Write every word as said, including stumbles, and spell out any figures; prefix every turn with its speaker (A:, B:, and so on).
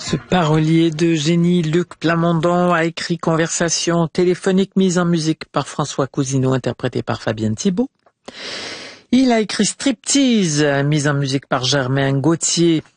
A: Ce parolier de génie, Luc Plamondon, a écrit Conversation téléphonique mise en musique par François Cousineau, interprété par Fabienne Thibault. Il a écrit Striptease, mise en musique par Germain Gauthier.